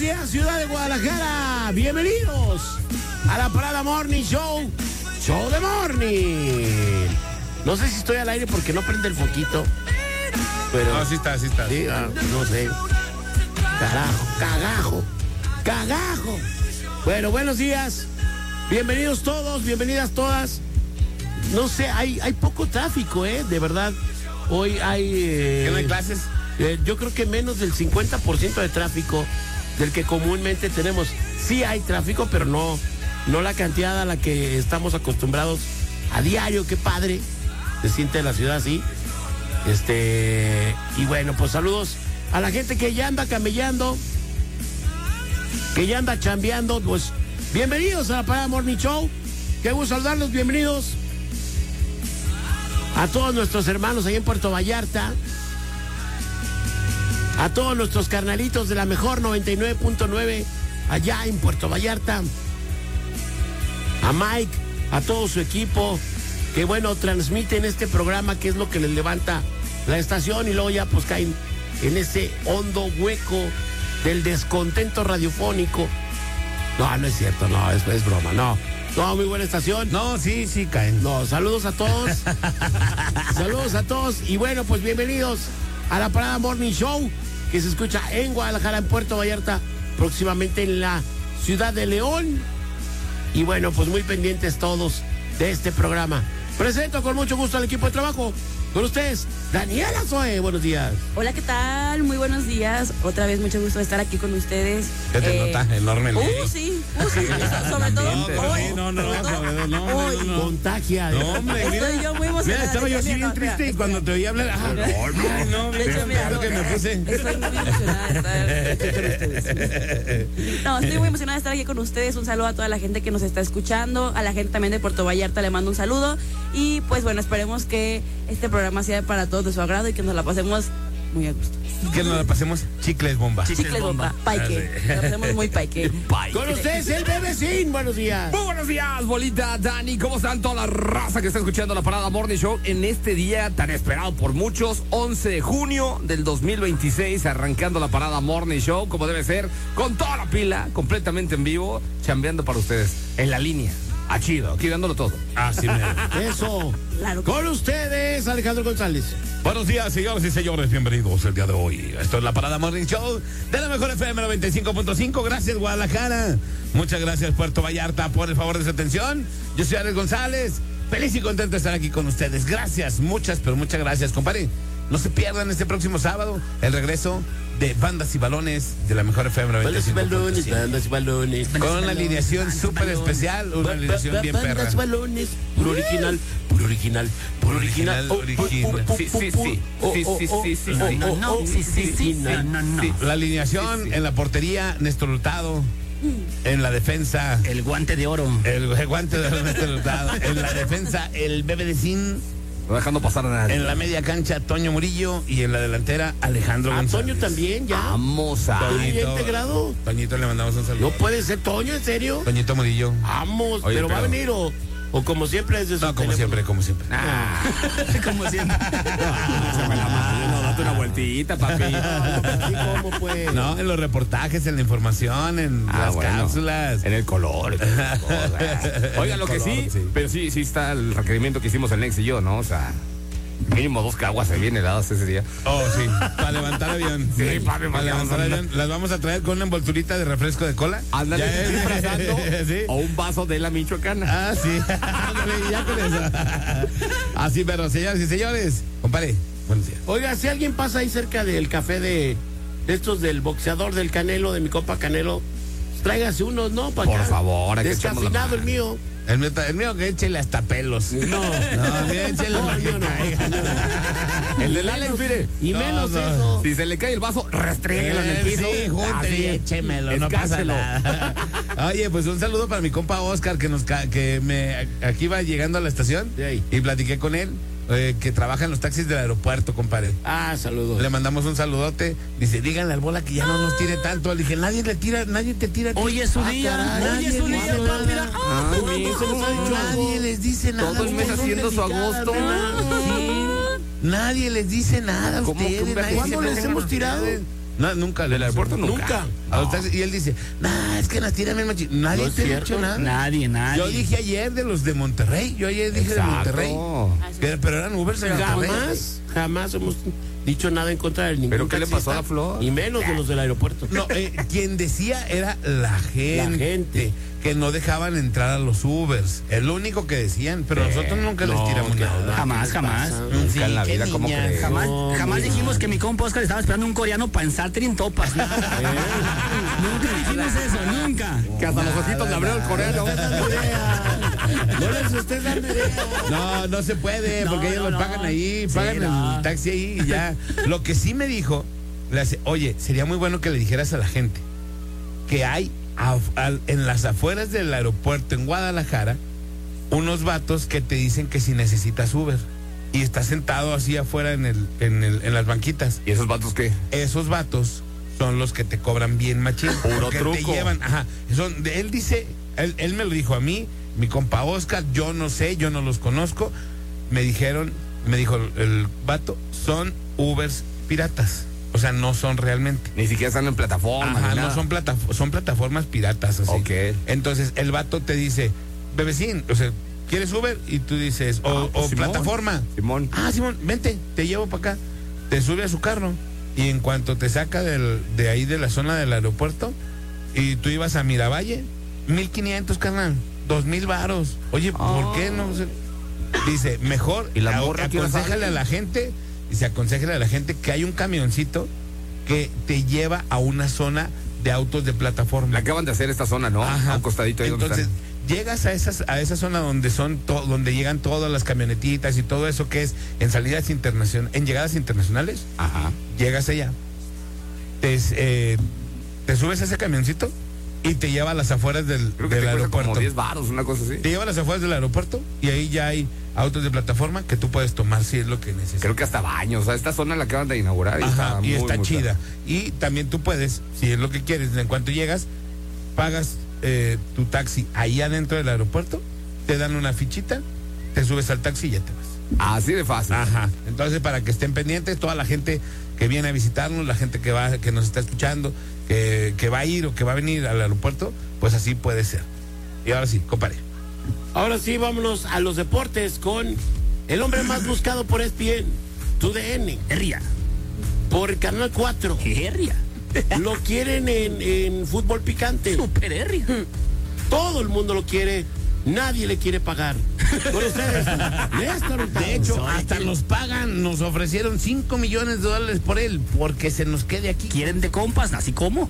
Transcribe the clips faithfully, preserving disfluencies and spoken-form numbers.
días, ciudad de Guadalajara. Bienvenidos a la Parada Morning Show. Show de Morning. No sé si estoy al aire porque no prende el foquito. Pero, no, sí está, sí está. Sí, ah, no sé. Carajo, cagajo, cagajo. Bueno, buenos días. Bienvenidos todos, bienvenidas todas. No sé, hay, hay poco tráfico, ¿eh? De verdad. Hoy hay... Eh, ¿Que no hay clases? Eh, yo creo que menos del cincuenta por ciento de tráfico del que comúnmente tenemos. Sí hay tráfico, pero no, no la cantidad a la que estamos acostumbrados a diario. Qué padre se siente la ciudad así. Este, y bueno, pues saludos a la gente que ya anda camellando, que ya anda chambeando. Pues bienvenidos a la Parada Morning Show. Qué gusto saludarlos, bienvenidos a todos nuestros hermanos ahí en Puerto Vallarta, a todos nuestros carnalitos de la mejor noventa y nueve punto nueve allá en Puerto Vallarta, a Mike, a todo su equipo, que bueno, transmiten este programa que es lo que les levanta la estación y luego ya pues caen en ese hondo hueco del descontento radiofónico. No, no es cierto, no, es, es broma, no. No, muy buena estación. No, sí, sí caen. No, saludos a todos. Saludos a todos. Y bueno, pues bienvenidos a la Parada Morning Show, que se escucha en Guadalajara, en Puerto Vallarta, próximamente en la ciudad de León. Y bueno, pues muy pendientes todos de este programa. Presento con mucho gusto al equipo de trabajo. Con ustedes, Daniela Zoe, buenos días. Hola, ¿qué tal? Muy buenos días. Otra vez, mucho gusto de estar aquí con ustedes. ¿Qué te eh, nota enorme? Uh, sí, uh, sí, sobre todo No, hoy. sí, no, no, no, sobre- no, Hoy. no, no. Contagia. No, hombre, mira. Estoy yo muy emocionada. Mira, estaba yo así bien Mira, triste y mira, cuando te oí hablar, ah, no, no, De hecho, mira, claro que me puse. estoy muy emocionada de estar aquí con ustedes. No, estoy muy emocionada de estar aquí con ustedes. Un saludo a toda la gente que nos está escuchando, a la gente también de Puerto Vallarta le mando un saludo. Y pues bueno, esperemos que este programa sea para todos de su agrado y que nos la pasemos muy a gusto. Que nos la pasemos chicles bomba. Chicles bomba, paique. Nos la pasemos muy paique. Con ustedes, el bebecín, buenos días. Muy buenos días, bolita, Dani. ¿Cómo están toda la raza que está escuchando la Parada Morning Show en este día tan esperado por muchos? once de junio del dos mil veintiséis, arrancando la Parada Morning Show como debe ser, con toda la pila, completamente en vivo, chambeando para ustedes, en la línea. A chido, aquí dándolo todo. Así me. Eso. Claro que Con ustedes, Alejandro González. Buenos días, señores y señores, bienvenidos el día de hoy. Esto es la Parada Morning Show de la mejor F M noventa y cinco punto cinco. Gracias, Guadalajara. Muchas gracias, Puerto Vallarta, por el favor de su atención. Yo soy Alex González. Feliz y contento de estar aquí con ustedes. Gracias, muchas, pero muchas gracias, compadre. No se pierdan este próximo sábado el regreso de Bandas y Balones de la mejor F M noventa y Bandas y cinco punto balones, cinco. bandas y balones. Con una alineación súper especial, una alineación bien perra. Bandas y balones, puro original, puro original, puro original. Original, original. Sí, sí, sí. Sí, sí, sí, sí, Oh, sí. oh, oh, oh, sí, sí, sí, original. no, no. Sí. La alineación en la portería, Néstor Hurtado. En la defensa, El guante de oro. el, el guante de Néstor Hurtado. En la defensa, el Bebe de Sin. No dejando pasar a nadie. En la media cancha, Toño Murillo. Y en la delantera, Alejandro Antonio González. también, ya. Vamos a... Toño ya integrado. Toñito, le mandamos un saludo. No puede ser Toño, ¿en serio? Toñito Murillo. Vamos, Oye, pero, va a pero- venir o, o como siempre desde su No, como teléfono. siempre, como siempre. Ah, Como siempre. échame la mano, date una vueltita, papi. Así como pues. No, en los reportajes, en la información, en Ah, las bueno. cápsulas. En el color. y todas esas cosas. Oigan, lo que color, sí, sí. pero sí, sí está el requerimiento que hicimos el Nex y yo, ¿no? O sea, mínimo dos caguas se bien heladas ese día. Oh, sí, para levantar avión. Sí, para levantar avión. Las vamos a traer con una envolturita de refresco de cola. Ándale, Ya es- disfrazando Sí. o un vaso de la Michoacana. Ah, sí. Ándale, ya con eso. Así, pero señores y señores, compadre, buenos días. Oiga, si alguien pasa ahí cerca del café de, de estos del boxeador del Canelo, de mi compa Canelo, pues tráigase unos, ¿no? Para Por favor, hay que echarnos la descafeinado el mano. mío. El mío, el mío que échele hasta pelos. No, No, mira, échele no, lo que yo no. caiga. El del Alex, mire. Y No, menos no. eso. Si se le cae el vaso, restríguelo en el Eh, piso. Sí, júntele y Así. échemelo, no pasa Escárselo. nada. Oye, pues un saludo para mi compa Oscar que nos ca- que me aquí va llegando a la estación Sí. y platiqué con él. eh, que trabaja en los taxis del aeropuerto, compadre. Ah, saludos. Le mandamos un saludote. Dice, díganle al Bola que ya no nos tire tanto. Le dije, nadie le tira, nadie te tira. Hoy es su Ah, día. caray. Hoy es su Nadie día, dice papi. nada. Ah, Ay, ¿Cuándo mijo, se nos ha dicho algo? Nadie les dice nada. Todo el mes ustedes. haciendo su agosto. Sí. Nadie les dice nada a ¿Cómo que ustedes. un nadie ¿Cuándo se les mete hemos con tirado? ustedes. No, nunca. ¿Del aeropuerto nunca? Nunca. A los taxis, y él dice, nah, es que las tiran bien machi-". Nadie No es te ha cierto. dicho nada. Nadie, nadie. Yo dije ayer de los de Monterrey. Yo ayer dije de Monterrey. Pero, pero eran Ubers en Monterrey. Jamás, jamás hemos dicho nada en contra de ningún ¿Pero qué le pasó a la taxista, Flor? Y menos de los del aeropuerto. No, eh, quien decía era la gente, La gente. que no dejaban entrar a los Ubers. Es lo único que decían, pero nosotros nunca les No, tiramos que nada. no, Jamás, ¿qué les jamás. pasa? Nunca Sí, en la qué vida, ¿cómo niñas. crees? Jamás, No, jamás mira. dijimos que mi compa Oscar estaba esperando un coreano para ensartir en topas. Nunca dijimos eso, nunca. Que hasta los ojitos le abrió el coreano. No les estés dando idea. No, no se puede, No, porque ellos no, lo no. pagan ahí, Sí, pagan no. el taxi ahí y ya. Lo que sí me dijo, le hace, oye, sería muy bueno que le dijeras a la gente que hay af- al- en las afueras del aeropuerto en Guadalajara unos vatos que te dicen que si necesitas Uber y estás sentado así afuera en, el, en, el, en las banquitas. ¿Y esos vatos qué? Esos vatos son los que te cobran bien machín. Puro porque te truco. llevan, ajá. Son, de- él dice, él, él me lo dijo a mí, mi compa Oscar, yo no sé, yo no los conozco. Me dijeron, me dijo el, el vato, son Ubers piratas. O sea, no son realmente. Ni siquiera están en plataforma. Ajá, ni no nada. son, plataf- son plataformas piratas. Así. Ok. Entonces, el vato te dice, bebecín, o sea, ¿quieres Uber? Y tú dices, o, Ah, pues, o Simón. plataforma. Simón. Ah, Simón, vente, te llevo para acá. Te sube a su carro y en cuanto te saca del, de ahí de la zona del aeropuerto y tú ibas a Miravalle, mil quinientos, carnal, dos mil varos. Oye, ¿por qué no? se- Dice, mejor, ¿Y la a- morra qué hora aconséjale sale? a la gente, dice, aconséjale a la gente que hay un camioncito que te lleva a una zona de autos de plataforma. La acaban de hacer esta zona, ¿no? Ajá. A un costadito ahí donde Entonces, están. llegas a esas a esa zona donde son to- donde llegan todas las camionetitas y todo eso que es en salidas internacionales, en llegadas internacionales, Ajá. llegas allá, te, eh, te subes a ese camioncito y te lleva a las afueras del, Creo que del te cuesta aeropuerto. como diez baros, una cosa así. Te lleva a las afueras del aeropuerto y ahí ya hay autos de plataforma que tú puedes tomar si es lo que necesitas. Creo que hasta baños. O sea, esta zona la acaban de inaugurar y Ajá, está y muy, está muy chida. Y también tú puedes, si es lo que quieres, en cuanto llegas, pagas eh, tu taxi ahí adentro del aeropuerto, te dan una fichita, te subes al taxi y ya te vas. Así de fácil. Ajá. Entonces, para que estén pendientes, toda la gente que viene a visitarnos, la gente que va, que nos está escuchando, que, que va a ir o que va a venir al aeropuerto, pues así puede ser. Y ahora sí, compadre. Ahora sí, vámonos a los deportes con el hombre más buscado por E S P N, tu D N, Herria. por Canal cuatro. Herria. Lo quieren en, en fútbol picante. Super Herria. Todo el mundo lo quiere. Nadie le quiere pagar. Con ustedes, Néstor Hurtado. De hecho, hasta nos pagan, nos ofrecieron cinco millones de dólares por él, porque se nos quede aquí. ¿Quieren de compas? Así como.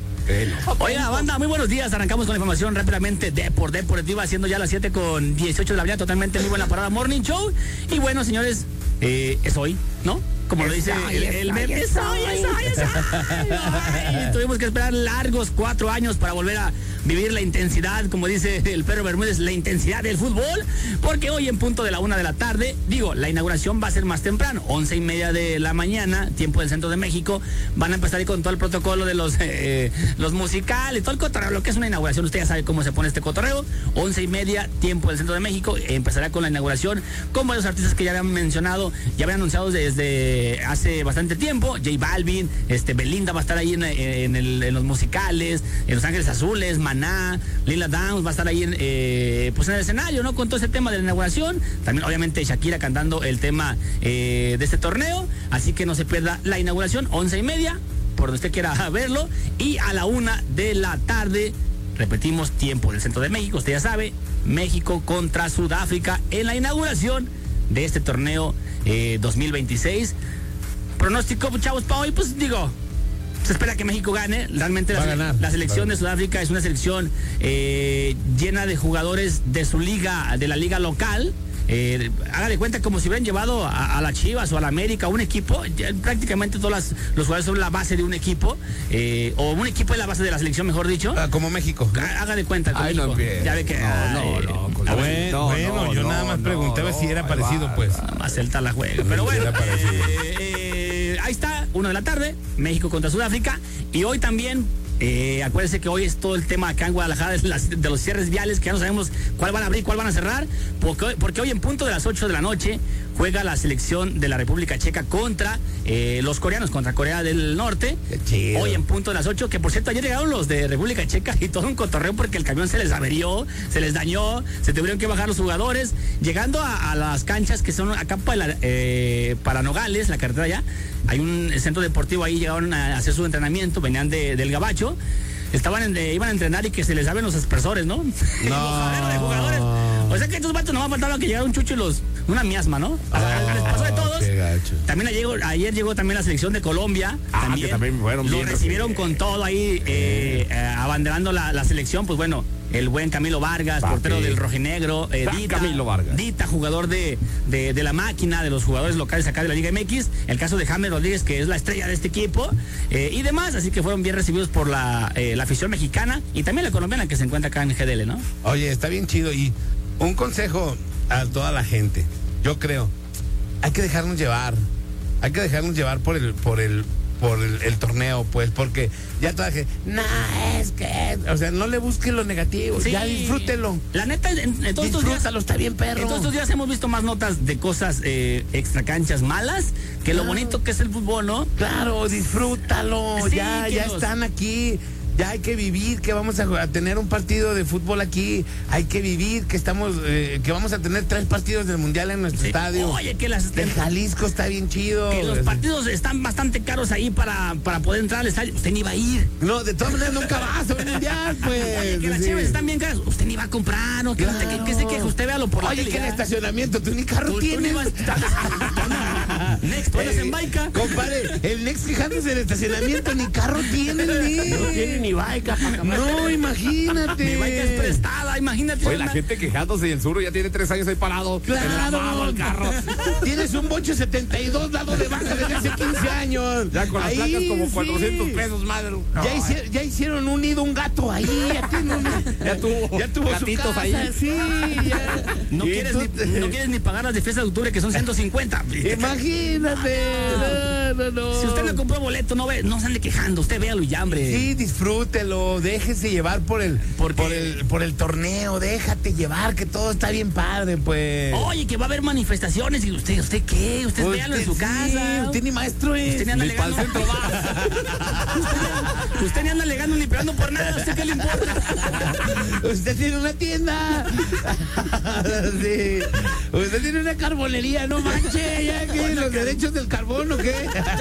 Oiga, banda, muy buenos días. Arrancamos con la información rápidamente de por Deportiva, siendo ya las siete con dieciocho de la mañana, totalmente muy buena parada Morning Show. Y bueno, señores, eh, es hoy, ¿no? Como lo dice el, el meme, es hoy, es hoy, es hoy. Ay, tuvimos que esperar largos cuatro años para volver a vivir la intensidad, como dice el perro Bermúdez, la intensidad del fútbol, porque hoy en punto de la una de la tarde, digo, la inauguración va a ser más temprano, once y media de la mañana, tiempo del centro de México, van a empezar ahí con todo el protocolo de los, eh, los musicales, todo el cotorreo, lo que es una inauguración, usted ya sabe cómo se pone este cotorreo, once y media, tiempo del centro de México, empezará con la inauguración, con varios artistas que ya habían mencionado, ya habían anunciado desde hace bastante tiempo, J Balvin, este, Belinda va a estar ahí en, en, el, en los musicales, en Los Ángeles Azules, Maná, Lila Downs va a estar ahí en, eh, pues en el escenario, ¿no? Con todo ese tema de la inauguración, también obviamente Shakira cantando el tema eh, de este torneo, así que no se pierda la inauguración, once y media, por donde usted quiera verlo, y a la una de la tarde, repetimos, tiempo del centro de México, usted ya sabe, México contra Sudáfrica en la inauguración de este torneo eh, dos mil veintiséis. Pronóstico, chavos, para hoy, pues digo, se espera que México gane. Realmente Va la, a ganar. la selección de Sudáfrica es una selección eh, llena de jugadores de su liga, de la liga local. Eh, haga de cuenta como si hubieran llevado a, a la Chivas o a la América un equipo, ya, prácticamente todos las, los jugadores son la base de un equipo, eh, o un equipo es la base de la selección, mejor dicho. Ah, como México. Ha- Haga de cuenta con Ay, no México. empieces. Ya ve que. No, ay, no, no, con- Ah, bueno, No, bueno, no, yo no, nada más no, preguntaba no, si era ahí parecido, va. pues. Nada más Celta la juega. Pero bueno, Era parecido. eh, eh, ahí está, una de la tarde, México contra Sudáfrica. Y hoy también, eh, acuérdense que hoy es todo el tema acá en Guadalajara de, las- de los cierres viales, que ya no sabemos cuál van a abrir, cuál van a cerrar. Porque, hoy- porque hoy en punto de las ocho de la noche juega la selección de la República Checa contra eh, los coreanos, contra Corea del Norte. Qué chido. Hoy en punto de las ocho, que por cierto ayer llegaron los de República Checa y todo un cotorreo porque el camión se les averió, se les dañó, se tuvieron que bajar los jugadores, llegando a, a las canchas que son acá para, eh, para Nogales, la carretera allá. Hay un centro deportivo ahí, llegaron a hacer su entrenamiento, venían de, del Gabacho. Estaban en, eh, iban a entrenar y que se les abren los aspersores, ¿no? No. de jugadores. O sea que estos vatos no va a faltar que llegara un chucho y los, una miasma, ¿no? O sea, Oh, les pasó de todos. qué gacho. También ayer, ayer llegó también la selección de Colombia. Ah, también, que también fueron lo bien recibieron recibidos. con todo ahí, eh, eh, abanderando la, la selección, pues bueno. El buen Camilo Vargas, Papi. portero del rojinegro. Eh, San Dita, Camilo Vargas. Dita, jugador de, de, de la máquina, de los jugadores locales acá de la Liga M X. El caso de James Rodríguez, que es la estrella de este equipo. Eh, y demás, así que fueron bien recibidos por la, eh, la afición mexicana y también la colombiana que se encuentra acá en G D L, ¿no? Oye, está bien chido. Y un consejo a toda la gente. Yo creo, hay que dejarnos llevar. Hay que dejarnos llevar por el, por el, por el, el torneo, pues, porque ya toda la gente, no, es que, o sea, no le busquen lo negativo, Sí. ya disfrútelo. La neta, en, en todos estos días, Disfrútalo, está bien, perro. en todos estos días hemos visto más notas de cosas eh, extracanchas malas que lo Claro. bonito que es el fútbol, ¿no? Claro, disfrútalo, Sí, ya, que ya los- están aquí. Ya hay que vivir, que vamos a, a tener un partido de fútbol aquí. Hay que vivir, que estamos, eh, que vamos a tener tres partidos del mundial en nuestro Sí. estadio. Oye, que las El Jalisco está bien chido. que los partidos están bastante caros ahí para, para poder entrar al estadio. Usted ni va a ir. No, de todas maneras nunca vas a un mundial, pues. Oye, que las Sí. chéves están bien caras. Usted ni va a comprar, ¿no? Que, Claro. que, que se queje, usted véalo por la Oye, tele que en ya. estacionamiento, tú ni carro Tú- tú ni tienes. vas- Next, tú andas en baica. Compadre, el Next fijándose en el estacionamiento, ni carro tiene, ni. No tiene ni baica para No, imagínate. Mi baica es prestada, imagínate. Oye, la una- gente quejándose y el sur ya tiene tres años ahí parado. En el lavabo, Claro, el carro. Tienes un boche setenta y dos dado de baja desde hace quince años. Ya con las Ahí, placas como sí. cuatrocientos pesos, madre. Ya, hici- ya hicieron un nido, un gato ahí. Ya, tiene un- Ya tuvo, ya tuvo su gatitos casa, ahí. Sí, ya. No Y quieres, ni, entonces- no quieres ni pagar las de fiesta de octubre, que son ciento cincuenta. Imagínate. No, no, no. Si usted no compró boleto, no ve, no se ande quejando. Usted véalo y ya, hombre. Sí, disfrútelo, déjese llevar por el, ¿Por por qué? el, por el torneo, déjate llevar, que todo está bien padre, pues. Oye, que va a haber manifestaciones. ¿Y usted, usted qué? Usted Usted- véalo en su sí, casa. usted ni maestro es. Usted ni anda Ni pa'l alegando. centro va. usted, usted ni anda alegando ni pegando por nada. ¿Usted qué le importa? Usted tiene una tienda. Sí. Usted tiene una carbonería, no manche, ya que los derechos del carbón o qué.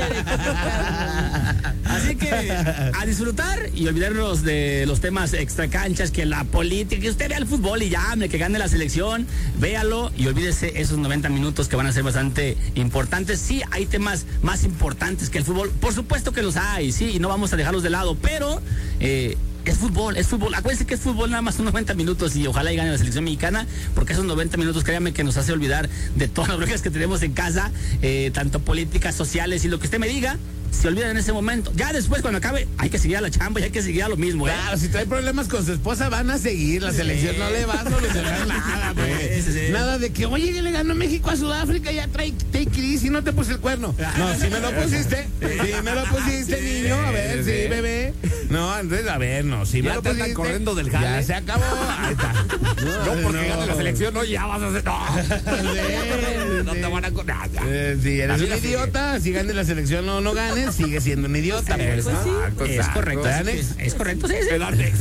Así que a disfrutar y olvidarnos de los temas extracanchas, que la política, que usted vea el fútbol y ya, hombre, que gane la selección, véalo y olvídese esos noventa minutos que van a ser bastante importantes. Sí, hay temas más importantes que el fútbol, por supuesto que los hay, sí, y no vamos a dejarlos de lado, pero eh, es fútbol, es fútbol. Acuérdense que es fútbol nada más son noventa minutos y ojalá y gane la selección mexicana, porque esos noventa minutos, créanme que nos hace olvidar de todas las broncas que tenemos en casa, eh, tanto políticas, sociales y lo que usted me diga. Se olvidan en ese momento. Ya después, cuando acabe, hay que seguir a la chamba y hay que seguir a lo mismo, ¿eh? Claro, si trae problemas con su esposa, van a seguir. La selección no le va a solucionar nada, pues. Sí, sí, sí. Nada de que, oye, que le ganó México a Sudáfrica, ya trae take it easy, no te puse el cuerno. No, si me lo pusiste. Si me lo pusiste, niño. A ver, sí, bebé. No, entonces, a ver, no, si me Ya lo te andan pusiste. corriendo del jale. Ya se acabó. Ahí está. No, porque gane la selección, no, ya vas a hacer. No, no te van a. Ah, ya. Eh, si eres Así un la sigue. idiota, si gane la selección o no gane, sigue siendo un idiota. Pues, pues sí. Exacto, Es exacto. correcto. ¿Verdad, así Alex? que- Es correcto, sí, sí. El Arnex.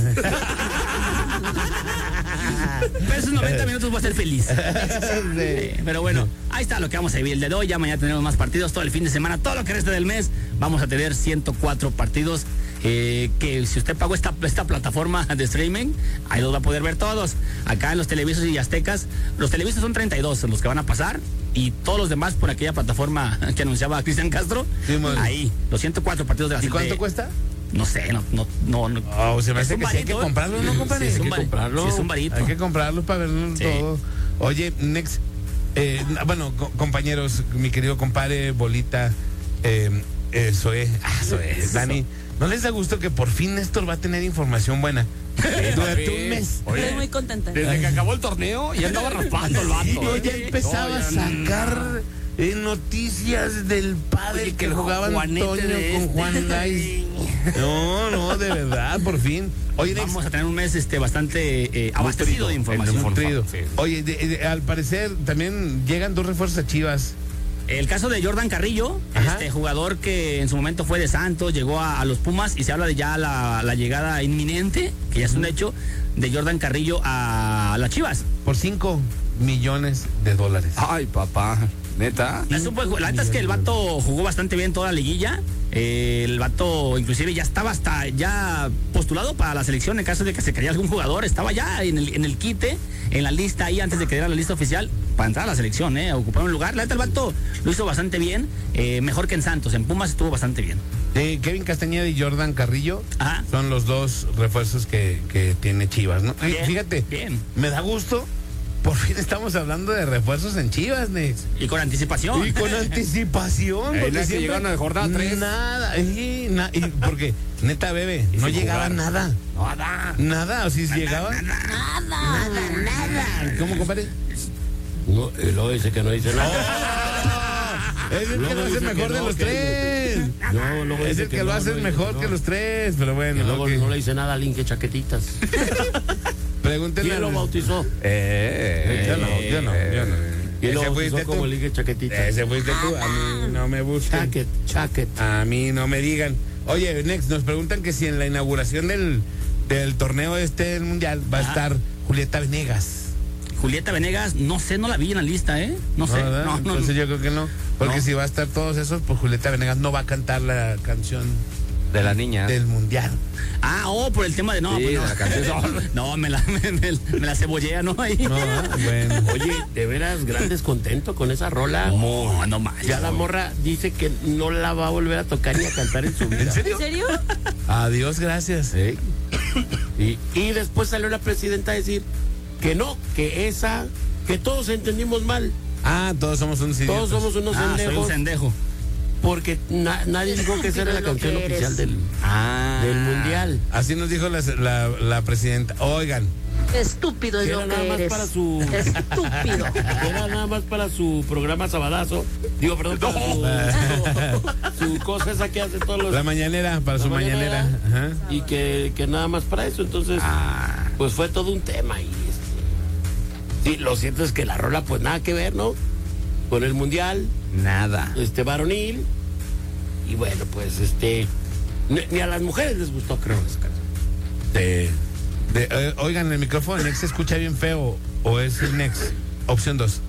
Pero esos noventa minutos voy a ser feliz. Sí, pero bueno, ahí está lo que vamos a vivir el día de hoy. Ya mañana tenemos más partidos, todo el fin de semana, todo lo que resta del mes. Vamos a tener ciento cuatro partidos. Eh, que si usted pagó esta, esta plataforma de streaming, ahí los va a poder ver todos. Acá en los televisos y aztecas, los televisos son treinta y dos los que van a pasar. Y todos los demás por aquella plataforma que anunciaba Cristian Castro. Sí, man. Ahí, los ciento cuatro partidos de la ¿Y cuánto de- cuesta? No sé, no, no, no. no. Oh, se me Es hace un que sí hay que varito, ¿eh? comprarlo, ¿no, compadre? Sí, es un Hay que vari- comprarlo. sí, es un varito. Hay que comprarlo para verlo Sí. todo. Oye, Next, eh, bueno, co- compañeros, mi querido compadre, Bolita, eh, eh, Zoe, ah, Zoe, Dani, ¿no les da gusto que por fin Néstor va a tener información buena? Durante un mes. Estoy muy contenta. Desde que acabó el torneo ya andaba raspando el vato. Yo ¿eh? ya empezaba a No, ya sacar eh, noticias del padre Oye, que que jugaba Juanete Antonio de con este. Juan Lais. No, no, de verdad, por fin. Oye, Nex, Vamos a tener un mes este bastante eh, abastecido de información. nutrido. Sí. Oye, de- de- al parecer también llegan dos refuerzos a Chivas. El caso de Jordan Carrillo, Ajá. este jugador que en su momento fue de Santos, llegó a, a los Pumas y se habla de ya la, la llegada inminente, que ya es un hecho, de Jordan Carrillo a las Chivas. Por cinco millones de dólares. Ay, papá. Neta. Es un buen ju- la neta es que el vato jugó bastante bien toda la liguilla. Eh, el vato inclusive ya estaba hasta ya postulado para la selección en caso de que se quería algún jugador. Estaba ya en el, en el quite, en la lista ahí antes de que diera la lista oficial para entrar a la selección, eh, a ocupar un lugar. La neta el vato lo hizo bastante bien, eh, mejor que en Santos. En Pumas estuvo bastante bien. Eh, Kevin Castañeda y Jordan Carrillo Ajá. son los dos refuerzos que, que tiene Chivas, ¿no? Ay, Bien, fíjate, bien. me da gusto. Por fin estamos hablando de refuerzos en Chivas, Nex. Y con anticipación. Y con anticipación. Eh, porque la que siempre- llegaron a jornada tres. Nada. Y, na- y porque, neta, bebé, no sin llegaba jugar. nada. Nada. Nada, o si llegaba. Nada, nada, nada. ¿Cómo, compadre? No, y luego dice que no dice nada. Es el que Luego lo hace dice que mejor de no, los que- tres. No, luego Es dice el que, lo no, hace no, dice mejor no. que los tres, pero Que bueno. luego ok. no le dice nada a Link, que chaquetitas. Pregúntenle. ¿Quién lo al- bautizó? Eh, Yo no, yo no, yo no. ¿Quién lo Ese bautizó fuiste como tú. Link, que chaquetitas? Ese fuiste tú. A mí no me buscan. Chaquet, chaquet. A mí no me digan. Oye, Next, nos preguntan que si en la inauguración del, del torneo este del mundial va a Ajá. estar Julieta Venegas. Julieta Venegas, no sé, no la vi en la lista, ¿eh? No sé. ¿verdad? No, no, Entonces no. yo creo que no. Porque No. si va a estar todos esos, pues Julieta Venegas no va a cantar la canción de la niña. del mundial. Ah, oh, por el tema de no, Sí, pues no. de la canción. No, me la, me, me- me la cebollea, ¿no? Ahí. No, ah, bueno. Oye, de veras, gran descontento con esa rola. No, no más. Ya la morra dice que no la va a volver a tocar ni a cantar en su vida. ¿En serio? ¿En serio? Adiós, gracias. Sí. Y, y después salió la presidenta a decir que no, que esa, que todos entendimos mal. Ah, todos somos unos idiotas. Todos somos unos Ah, soy un pendejos. sendejo. Porque na- nadie dijo que esa era la canción oficial del, Ah. del mundial. Así nos dijo la, la, la presidenta. Oigan, Estúpido es Que lo era nada que más eres. para su- Estúpido. Era nada más para su programa Sabadazo. Digo, perdón, para su, su cosa esa que hace todos los... la mañanera, para La su mañanera. mañanera. Ajá. Y que, que nada más para eso. Entonces, pues fue todo un tema. Y este, sí, lo cierto es que la rola, pues nada que ver, ¿no? Con el mundial, Nada. este varonil. Y bueno, pues este. Ni, ni a las mujeres les gustó, creo, esa canción. De- de- eh, oigan, el micrófono Nex se escucha bien feo. ¿O es el Nex? Opción dos.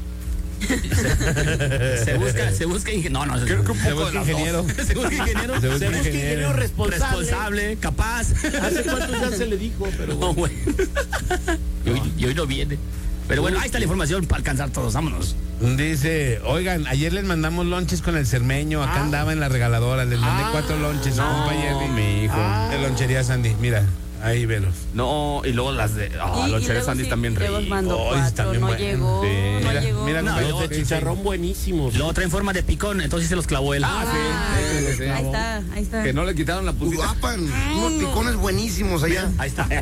Se busca, se busca ingen- No, no, Creo que un se poco de las ingeniero. Se busca ingeniero. Se busca Se busca ingeniero. ingeniero responsable. Responsable, capaz. Hace cuántos ya se le dijo, pero No, bueno. güey. Y hoy, y hoy no viene. Pero bueno, ahí está la información para alcanzar todos. Vámonos. Dice, oigan, ayer les mandamos lonches con el cermeño. Acá Ah. andaba en la regaladora. Les mandé Ah. cuatro lonches. No, compa Jerry. mi hijo. Ah. De lonchería Sandy. Mira, ahí velos. No, y luego las de. Ah, Y- los y cheres luego Andy sí, también luego ricos. mandó Ay, cuatro, están bien no buenos. llegó, Sí. no Mira, llegó. mira, No, compa, Los de sí, sí. chicharrón buenísimos. Luego trae en forma de picón, entonces se los clavó él. Ah, sí, sí, sí, sí. Ahí está, ahí está. Que no le quitaron la puntita. Uruapan, unos picones buenísimos allá. Ahí está.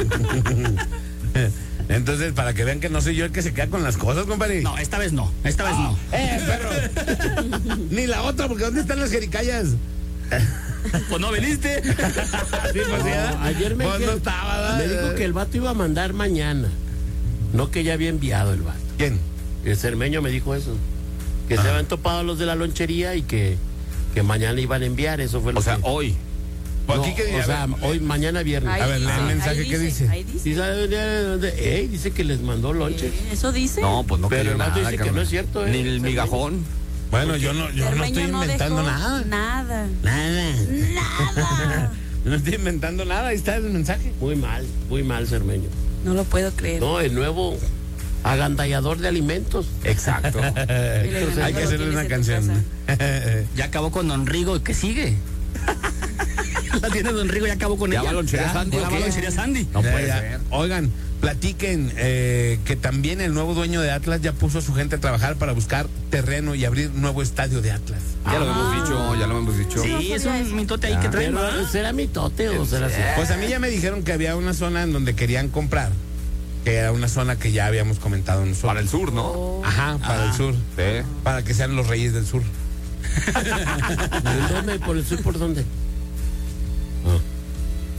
Entonces, para que vean que no soy yo el que se queda con las cosas, compadre. No, esta vez no. Esta vez no. ¡Eh, perro! Ni la otra, porque ¿dónde están las jericayas? Pues no viniste. Sí, pues, No, ayer me, Pues no estaba, ¿verdad? me dijo que el vato iba a mandar mañana. No que ya había enviado el vato. ¿Quién? El cermeño me dijo eso. Que se habían topado los de la lonchería y que, que mañana iban a enviar. Eso fue lo O sea, que... hoy. Pues No, aquí que o a sea, ver, hoy, mañana viernes. Ahí A ver, lee el dice, mensaje, ahí ¿qué dice? Ahí dice. ¿Sí sabe de dónde? Ey, dice que les mandó lonches. ¿Eso dice? No, pues no Pero creo el vato nada, dice que carnal. no es cierto, ¿eh? Ni el migajón. bueno, yo no, yo no Cermeño estoy inventando dejó nada. Nada. Nada. Nada. No estoy inventando nada, ahí está el mensaje. Muy mal, muy mal, cermeño. No lo puedo creer. No, el nuevo agandallador de alimentos. Exacto. Héctor Hay que Cermeño hacerle lo una tienes en tu canción. Ya acabó con Don Rigo. ¿Qué sigue? La tiene Don Rigo, ya acabó con ¿Ya ella. va lonchería Ya, Sandy o ya va qué? lonchería Sandy. No Ya, puede ya. ser. Oigan, platiquen eh, que también el nuevo dueño de Atlas ya puso a su gente a trabajar para buscar terreno y abrir nuevo estadio de Atlas. Ya lo hemos dicho, ya lo hemos dicho. Sí, es sabía un eso. mitote ahí que traen. Pero, ¿verdad? ¿será mitote o será así? Pues a mí ya me dijeron que había una zona en donde querían comprar, que era una zona que ya habíamos comentado nosotros. Para el sur, ¿no? Ajá, para el sur. Sí. Para que sean los reyes del sur. ¿En dónde? ¿Por el sur por dónde? Allá, oigan, platiquen eh, que también el nuevo dueño de Atlas ya puso a su gente a trabajar para buscar terreno y abrir nuevo estadio de Atlas. Ah. Ya lo habíamos dicho. Pero, ¿será mitote o será así? Ah, Pues a mí ya me dijeron que había una zona en donde querían comprar, que era una zona que ya habíamos comentado nosotros. ¿En dónde? ¿Por el sur por dónde?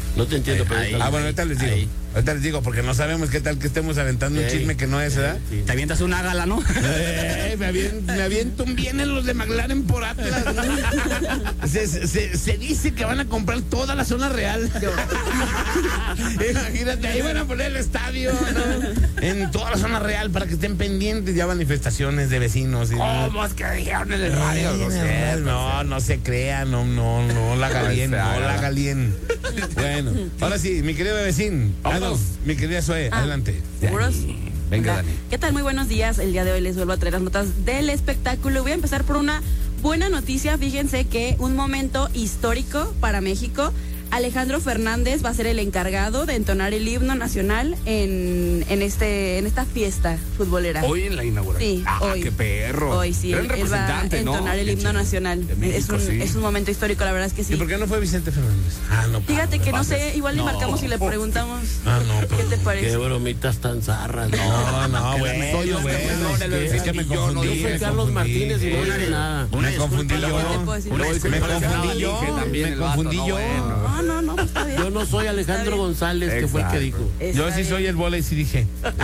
No te entiendo, pero... Ahí. Ah, bueno, ahorita les digo. Ahí. Ahorita les digo, porque no sabemos qué tal que estemos aventando un Ey. chisme que no es, ¿verdad? Sí. Te avientas una gala, ¿no? Eh, me, avien- me aviento un bien en los de McLaren por Atlas, ¿no? se, se- se dice que van a comprar toda la zona real. Imagínate, ahí van a poner el estadio, ¿no? En toda la zona real para que estén pendientes ya manifestaciones de vecinos. Y, ¿Cómo es que dijeron en el radio? No sé. no, no se crean, no, no, no la haga bien, no se haga. la haga bien. Bueno, ahora sí, mi querido vecino. Ah, no, Vámonos. mi querida Zoe, Ah. adelante. ¿Seguros? Venga, Hola. Dani. ¿Qué tal? Muy buenos días. El día de hoy les vuelvo a traer las notas del espectáculo. Voy a empezar por una buena noticia. Fíjense que un momento histórico para México. Alejandro Fernández va a ser el encargado de entonar el himno nacional en, en, este, en esta fiesta futbolera. Hoy en la inauguración. Sí, ah, hoy. qué perro. Hoy sí, Gran él, él va a representante, ¿no? entonar el Qué himno chido. nacional. De México, es, un, sí. es un momento histórico, la verdad es que ¿Y sí. por qué no fue Vicente Fernández? Ah, no. Fíjate que no pases. sé, igual le marcamos y le preguntamos. Ah, no, ¿Qué te Qué parece? bromitas tan zarras. No, no, bueno, Soy yo, bueno, bueno, es el que, es que me yo no confundí. Yo soy me Carlos confundí. Martínez y no Sí. dije nada. Me confundí ¿Qué te yo. puedo decir? Una Me disculpa, Me confundí dije yo. también Me el vato, confundí no, yo. bueno. No, no, no, está bien. Yo no soy Alejandro Está bien. González, que fue el que Exacto. dijo. Yo Está sí bien. soy el bola y sí dije.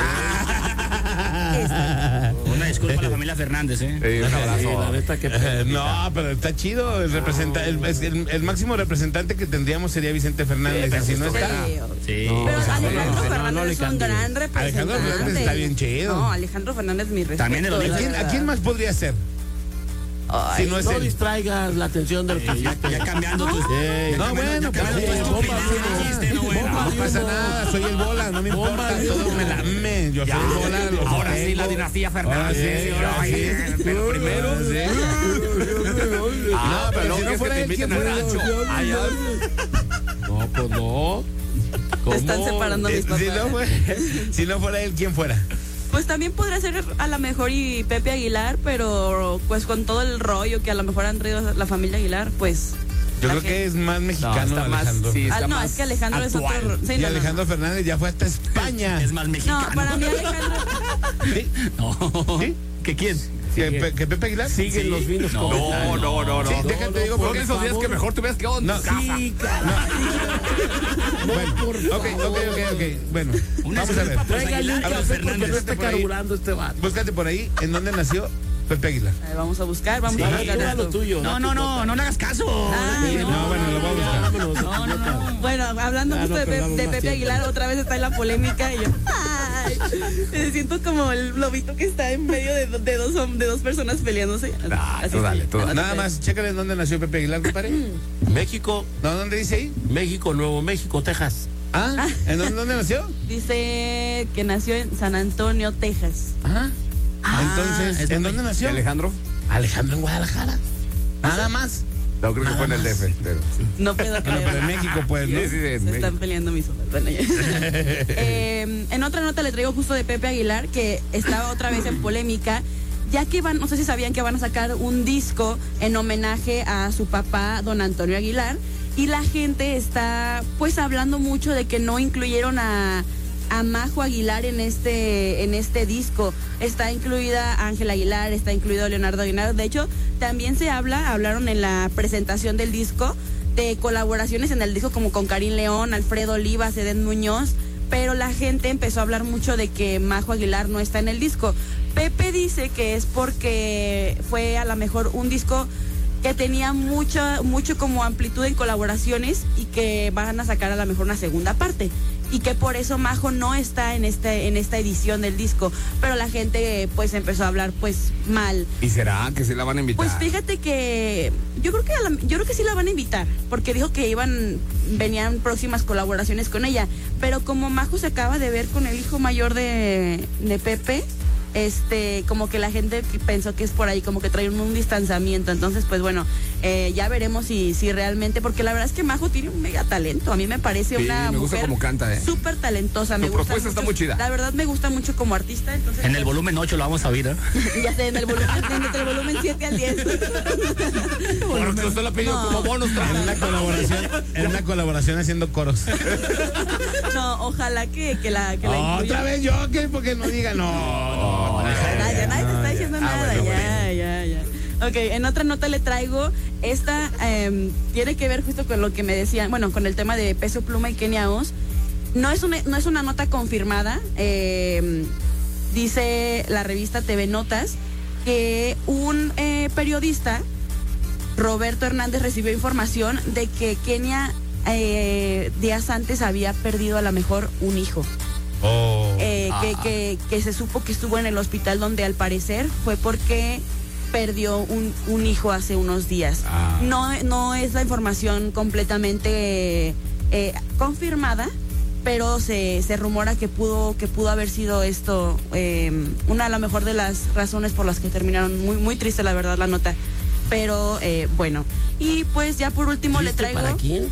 Una disculpa a la familia Fernández, ¿eh? Sí, un Sí, abrazo. la neta que... Eh, No, pero está chido. El, representa- el, es- el- el máximo representante que tendríamos sería Vicente Fernández. Sí, Así no Sí, está. Sí. No, Pero o sea, Alejandro no, no, Fernández no le es un cambies. gran representante. Alejandro Fernández está bien chido. No, Alejandro Fernández, mi respeto. También de los ¿A la quién, ¿A verdad. quién más podría ser? Ay, Si no es No él. distraigas la atención del Ya, ya cambiando tus. Ey, No, bueno, ya pero cambiando sí, tus bomba opiniones, de humo. dijiste, no, bueno. No pasa nada, soy el bola, no me Bomba importa, de todo humo. me lame. Yo soy el bola, los Ahora sí, tengo. la dinastía Ahora Fernández. sí, ahora Ay, sí. Pero primero. Ahora sí. Ah, pero si luego no que fuera te él, ¿quién inviten al fuera? rancho. Ay, ay. No, pues no. Te están ¿Cómo? separando mis Eh, papás. Si no, fuera, si no fuera él, ¿quién fuera? Pues también podría ser a lo mejor y Pepe Aguilar, pero pues con todo el rollo que a lo mejor han traído la familia Aguilar, pues. Yo la creo que gente- es más No, mexicano está más. Alejandro. Sí, Ah, está no, más es que Alejandro actual. es otro. Sí, Y no, no. Alejandro Fernández ya fue hasta España. Es más mexicano. No, para mí Alejandro. ¿Sí? No. ¿Sí? ¿Qué quién? ¿Que, Pe- que Pepe Aguilar? Siguen los finos No. comentarios. No, no, no, no. Sí, déjate, digo, Porque porque esos días que mejor tú ves que onda No, en tu casa. Sí, caray. Bueno, ok, ok, ok, ok. Bueno, Una vamos a ver. disculpa por Tráigale un Aguilar y los café porque no Fernández. está por ahí. carburando este vato. Búscate por ahí en dónde nació Pepe Aguilar. A ver, vamos a buscar, vamos Sí. a A ver, buscar tú haz lo esto. tuyo. No, da no, tu no, nota. no le hagas caso. Ah, No, bueno, lo voy a buscar. Vámonos. No, no, no. Bueno, hablando Ya justo no de, Pe- perdamos de más Pepe tiempo. Aguilar, otra vez está en la polémica y yo, ay, me siento como el lobito que está en medio de, de dos, hom- de dos personas peleándose. Ah, Así tú dale, estoy. tú dale. Nada más, chécale en dónde nació Pepe Aguilar, compadre. México, ¿No? ¿Dónde dice ahí? México, Nuevo México, Texas. Ah, ¿en dónde, dónde nació? Dice que nació en San Antonio, Texas. Ajá. Entonces, es ¿en donde- dónde ¿Y nació? Alejandro? Alejandro en Guadalajara. Nada más. No, creo que fue en el D F. pero- No puedo Bueno, pero en creer. México, pues, ¿no? Sí, sí, sí, en Se México. están peleando mis ojos. Bueno, ya. Eh, en otra nota le traigo justo de Pepe Aguilar, que estaba otra vez en polémica, ya que van, no sé si sabían que van a sacar un disco en homenaje a su papá, don Antonio Aguilar, y la gente está pues hablando mucho de que no incluyeron a, a Majo Aguilar en este, en este disco. Está incluida Ángela Aguilar, está incluido Leonardo Aguilar. De hecho, también se habla, hablaron en la presentación del disco, de colaboraciones en el disco como con Karim León, Alfredo Olivas, Eden Muñoz, pero la gente empezó a hablar mucho de que Majo Aguilar no está en el disco. Pepe dice que es porque fue a lo mejor un disco que tenía mucho, mucho como amplitud en colaboraciones y que van a sacar a lo mejor una segunda parte. Y que por eso Majo no está en este, en esta edición del disco. Pero la gente pues empezó a hablar pues mal. ¿Y será que sí la van a invitar? Pues fíjate que yo creo que a la- yo creo que sí la van a invitar, porque dijo que iban venían próximas colaboraciones con ella, pero como Majo se acaba de ver con el hijo mayor de, de Pepe, este, como que la gente pensó que es por ahí, como que traen un distanciamiento. Entonces, pues bueno, eh, ya veremos si, si realmente, porque la verdad es que Majo tiene un mega talento. A mí me parece Sí, una me gusta mujer cómo canta, ¿eh? súper talentosa. Su Me gusta propuesta está mucho- muy chida. La verdad me gusta mucho como artista. Entonces, En el pues, volumen ocho lo vamos a oír, ¿eh? ya sé, en el volumen, entre el volumen siete al diez. Porque usted la pidió No. como bonus track. En una colaboración, en una colaboración haciendo coros. No, ojalá que, que la, que la Otra incluyan. vez yo, que porque no diga no. no, no, Ya, ya nadie te está diciendo Ah, nada, bueno, ya, ya, ya. Ok, en otra nota le traigo, esta eh, tiene que ver justo con lo que me decían, bueno, con el tema de Peso Pluma y Kenia Oz. No es una, no es una nota confirmada, eh, dice la revista T V Notas que un eh, periodista, Roberto Hernández, recibió información de que Kenia eh, días antes había perdido a lo mejor un hijo. Oh. Eh, que, que, que se supo que estuvo en el hospital, donde al parecer fue porque perdió un, un hijo hace unos días. Ah. No, no es la información completamente eh, confirmada, pero se, se rumora que pudo, que pudo haber sido esto eh, una a lo mejor de las razones por las que terminaron. Muy, muy triste la verdad la nota. Pero eh, bueno. Y pues ya por último le traigo. ¿Para quién?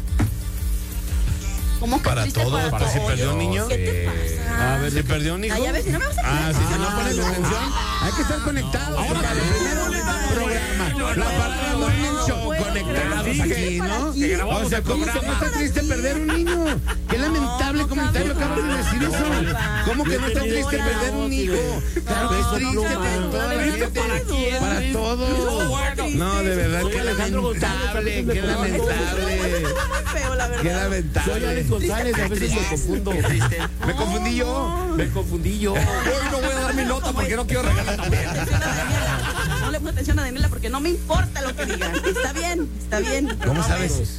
¿Cómo que Para triste todos, para para si todos? perdió un niño. ¿Qué te pasa? A ver, si perdió un hijo. Ay, a ver, si no me vas a Ah, poner- si se no pones atención. Hay que estar conectados. Ahora el primer programa. La parada Morning Show. puedo. Conectados Dije, aquí, ¿para ¿no? quién? O sea, ¿cómo que no está triste perder un niño? Qué lamentable no comentario cabe. acabas de decir eso. ¿Cómo que no está triste perder un hijo? Claro que es triste para toda la gente. Para todos. No, de verdad, qué lamentable, qué lamentable. Muy feo, la Qué verdad. Soy lamentable. Alex González, a veces me confundo. Me confundí yo. Me confundí yo. Hoy no voy a dar mi nota porque no quiero regalar también. No le pongo atención a Daniela porque no me importa lo que diga. Está bien, está bien. ¿Cómo No, sabes?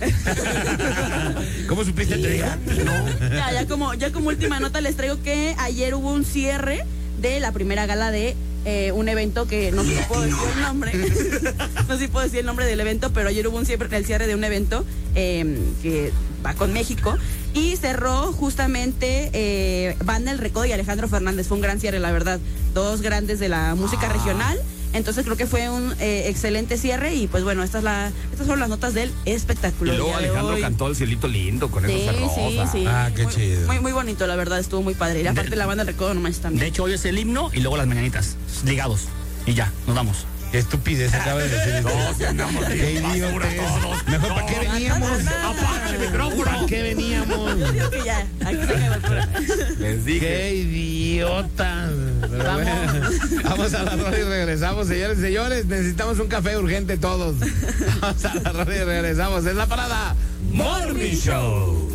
¿Cómo supiste te diga? Ya, ya como, ya como última nota les traigo que ayer hubo un cierre de la primera gala de eh, un evento que no sé si puedo decir el nombre. No sé si puedo decir el nombre del evento, pero ayer hubo un cierre, el cierre de un evento eh, que va con México. Y cerró justamente eh, Banda El Recodo y Alejandro Fernández. Fue un gran cierre, la verdad. Dos grandes de la música regional. Entonces creo que fue un eh, excelente cierre. Y pues bueno, esta es la, estas son las notas del espectáculo. Y luego del día de Alejandro hoy. cantó El Cielito Lindo con Sí, esos sí, rosas. sí. Ah, qué muy, chido. Muy, muy bonito, la verdad. Estuvo muy padre. Y aparte la Banda El Recodo nomás también. De hecho, hoy es el himno y luego las mañanitas, ligados. Y ya, nos vamos. Qué estupidez acaba de decir. Qué idiotez. Mejor, ¿para qué veníamos? Apaga el micrófono. ¿Para qué veníamos? Yo digo que ya, aquí se acaba el programa. Les dije. Qué idiota. Pero Vamos. bueno, vamos a la radio y regresamos, señores y señores. Necesitamos un café urgente todos. Vamos a la radio y regresamos. Es la parada Morning Show.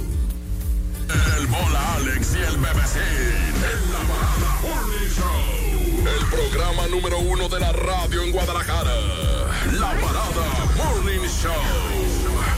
El Bola Alex y el Bebecín. En la parada Morning Show. El programa número uno de la radio en Guadalajara. La parada Morning Show.